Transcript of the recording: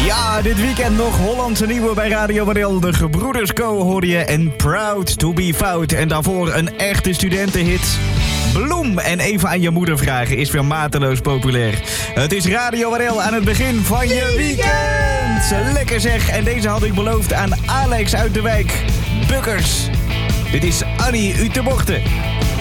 Ja, dit weekend nog Hollandse nieuwe bij Radio Waddel. De Gebroeders Co hoorde je en Proud to be Fout. En daarvoor een echte studentenhit. Bloem en even aan je moeder vragen is weer mateloos populair. Het is Radio Waddel aan het begin van je weekend. Lekker zeg. En deze had ik beloofd aan Alex uit de wijk. Bukkers. Dit is Annie uit de Bochten.